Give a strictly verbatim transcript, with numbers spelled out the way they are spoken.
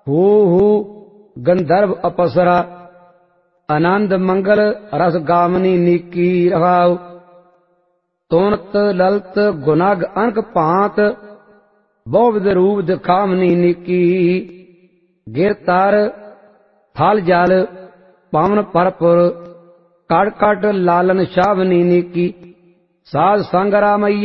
हू हू गंधर्व अपसरा आनंद मंगल रस गावनी नीकी रहाओ। तुनत ललत गुनग अनक भांत बहुविध रूप दिखावनी नीकी। गिर तर थल जल पवन परपुर कट कट लालन छावनी नीकी। साध संग रामैया